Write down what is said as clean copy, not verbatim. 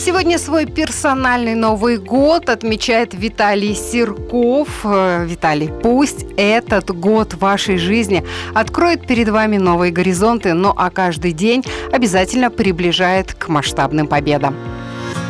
Сегодня свой персональный Новый год отмечает Виталий Серков. Виталий, пусть этот год вашей жизни откроет перед вами новые горизонты, а каждый день обязательно приближает к масштабным победам.